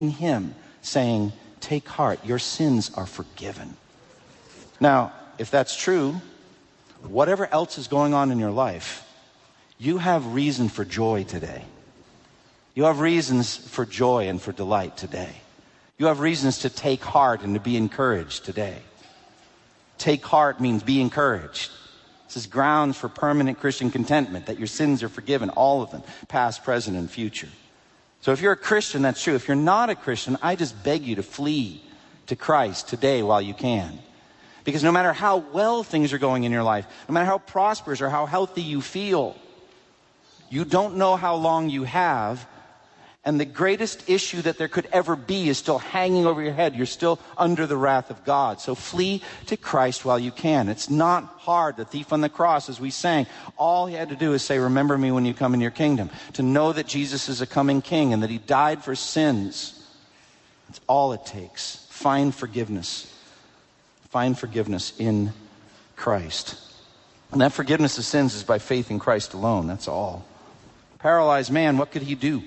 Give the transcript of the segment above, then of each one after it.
him, saying, take heart, your sins are forgiven. Now, if that's true, whatever else is going on in your life, you have reason for joy today. You have reasons for joy and for delight today. You have reasons to take heart and to be encouraged today. Take heart means be encouraged. This is grounds for permanent Christian contentment, that your sins are forgiven, all of them, past, present, and future. So if you're a Christian, that's true. If you're not a Christian, I just beg you to flee to Christ today while you can. Because no matter how well things are going in your life, no matter how prosperous or how healthy you feel, you don't know how long you have. And the greatest issue that there could ever be is still hanging over your head. You're still under the wrath of God. So flee to Christ while you can. It's not hard. The thief on the cross, as we sang, all he had to do is say, remember me when you come in your kingdom. To know that Jesus is a coming king and that he died for sins. That's all it takes. Find forgiveness. Find forgiveness in Christ. And that forgiveness of sins is by faith in Christ alone. That's all. Paralyzed man, what could he do?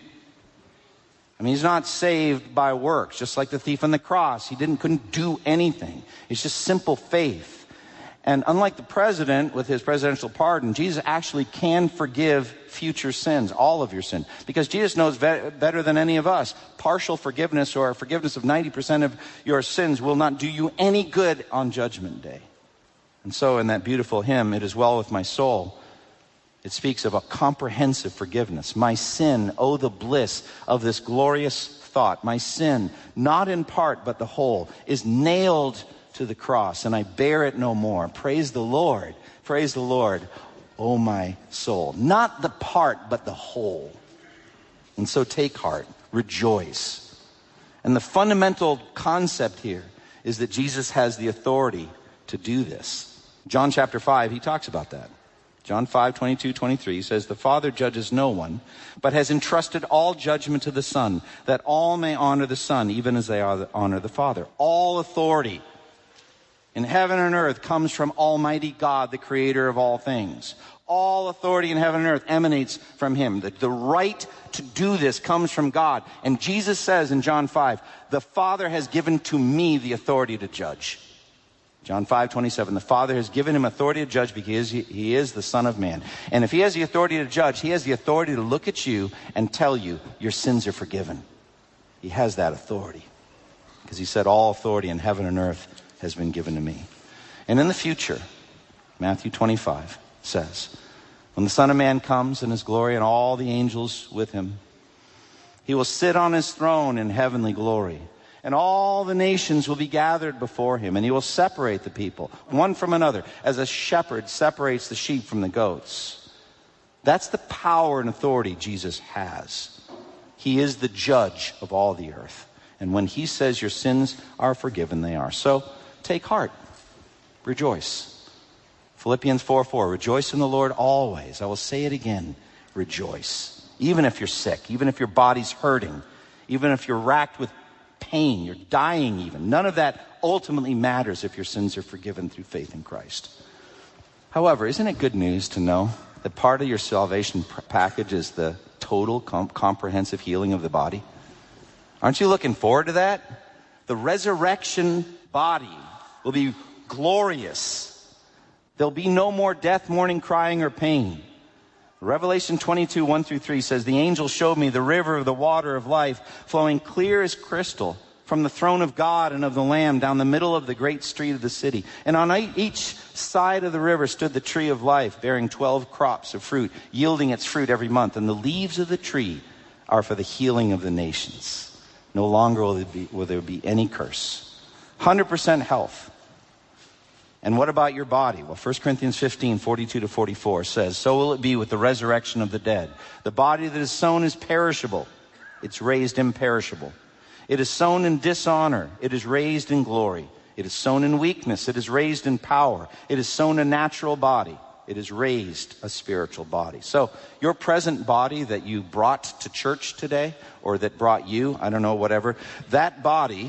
I mean, he's not saved by works, just like the thief on the cross. He couldn't do anything. It's just simple faith. And unlike the president with his presidential pardon, Jesus actually can forgive future sins, all of your sin. Because Jesus knows better than any of us. Partial forgiveness or forgiveness of 90% of your sins will not do you any good on Judgment Day. And so in that beautiful hymn, It Is Well With My Soul, it speaks of a comprehensive forgiveness. My sin, oh the bliss of this glorious thought. My sin, not in part but the whole, is nailed to the cross, and I bear it no more. Praise the Lord, oh my soul. Not the part but the whole. And so take heart, rejoice. And the fundamental concept here is that Jesus has the authority to do this. John chapter 5, he talks about that. John 5, 22, 23 says, the Father judges no one, but has entrusted all judgment to the Son, that all may honor the Son, even as they honor the Father. All authority in heaven and earth comes from Almighty God, the creator of all things. All authority in heaven and earth emanates from him. The right to do this comes from God. And Jesus says in John 5, the Father has given to me the authority to judge. John 5:27, the Father has given him authority to judge because he is the Son of Man. And if he has the authority to judge, he has the authority to look at you and tell you your sins are forgiven. He has that authority because he said all authority in heaven and earth has been given to me. And in the future, Matthew 25 says, when the Son of Man comes in his glory and all the angels with him, he will sit on his throne in heavenly glory. And all the nations will be gathered before him, and he will separate the people, one from another, as a shepherd separates the sheep from the goats. That's the power and authority Jesus has. He is the judge of all the earth. And when he says your sins are forgiven, they are. So take heart. Rejoice. Philippians 4:4, rejoice in the Lord always. I will say it again, rejoice. Even if you're sick, even if your body's hurting, even if you're racked with pain, you're dying even. None of that ultimately matters if your sins are forgiven through faith in Christ. However, isn't it good news to know that part of your salvation package is the total comprehensive healing of the body? Aren't you looking forward to that? The resurrection body will be glorious. There'll be no more death, mourning, crying, or pain. Revelation 22, 1-3 says, the angel showed me the river of the water of life flowing clear as crystal from the throne of God and of the Lamb down the middle of the great street of the city. And on each side of the river stood the tree of life, bearing 12 crops of fruit, yielding its fruit every month. And the leaves of the tree are for the healing of the nations. No longer will there be any curse. 100% health. And what about your body? Well, 1 Corinthians 15, 42-44 says, so will it be with the resurrection of the dead. The body that is sown is perishable. It's raised imperishable. It is sown in dishonor. It is raised in glory. It is sown in weakness. It is raised in power. It is sown a natural body. It is raised a spiritual body. So your present body that you brought to church today, or that brought you, I don't know, whatever, that body,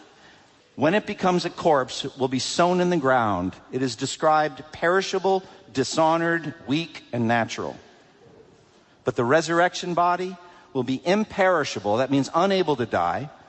when it becomes a corpse, it will be sown in the ground. It is described perishable, dishonored, weak, and natural. But the resurrection body will be imperishable. That means unable to die,